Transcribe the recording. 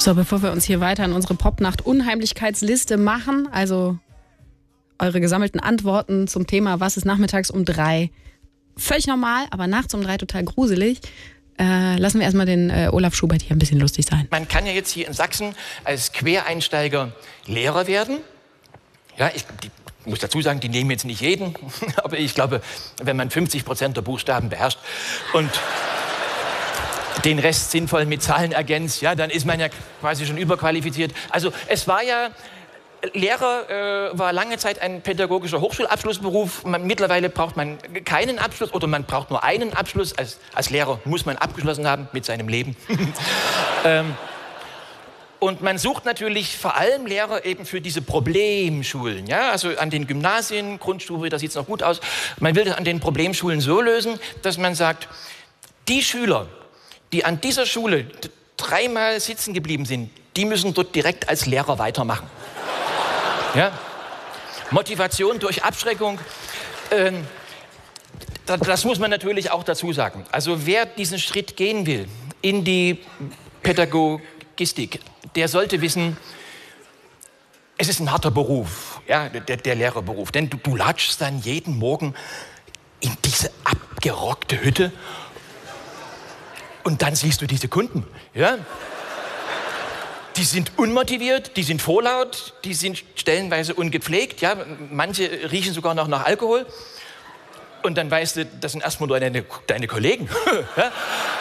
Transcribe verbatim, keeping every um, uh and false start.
So, bevor wir uns hier weiter an unsere Popnacht-Unheimlichkeitsliste machen, also eure gesammelten Antworten zum Thema, was ist nachmittags um drei? Völlig normal, aber nachts um drei total gruselig. Äh, lassen wir erstmal den äh, Olaf Schubert hier ein bisschen lustig sein. Man kann ja jetzt hier in Sachsen als Quereinsteiger Lehrer werden. Ja, ich die, muss dazu sagen, die nehmen jetzt nicht jeden. Aber ich glaube, wenn man fünfzig Prozent der Buchstaben beherrscht und den Rest sinnvoll mit Zahlen ergänzt, ja, dann ist man ja quasi schon überqualifiziert. Also es war ja, Lehrer äh, war lange Zeit ein pädagogischer Hochschulabschlussberuf. Man, mittlerweile braucht man keinen Abschluss oder man braucht nur einen Abschluss. Als, als Lehrer muss man abgeschlossen haben mit seinem Leben. ähm, und man sucht natürlich vor allem Lehrer eben für diese Problemschulen. Ja? Also an den Gymnasien, Grundstufe, da sieht es noch gut aus. Man will das an den Problemschulen so lösen, dass man sagt, die Schüler, die an dieser Schule dreimal sitzen geblieben sind, die müssen dort direkt als Lehrer weitermachen. Ja? Motivation durch Abschreckung, ähm, das, das muss man natürlich auch dazu sagen. Also wer diesen Schritt gehen will in die Pädagogistik, der sollte wissen, es ist ein harter Beruf, ja, der, der Lehrerberuf. Denn du, du latschst dann jeden Morgen in diese abgerockte Hütte und dann siehst du diese Kunden. Ja? Die sind unmotiviert, die sind vorlaut, die sind stellenweise ungepflegt. Ja? Manche riechen sogar noch nach Alkohol. Und dann weißt du, das sind erstmal nur deine, deine Kollegen. Ja?